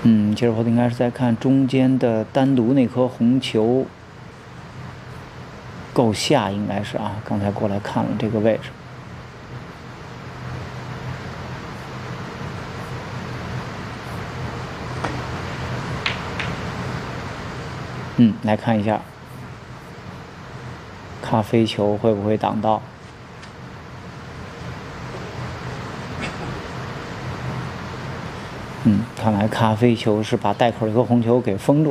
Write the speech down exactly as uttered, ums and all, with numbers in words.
嗯，接着我应该是在看中间的单独那颗红球够下，应该是啊，刚才过来看了这个位置。嗯，来看一下咖啡球会不会挡到。嗯，看来咖啡球是把袋口一颗红球给封住。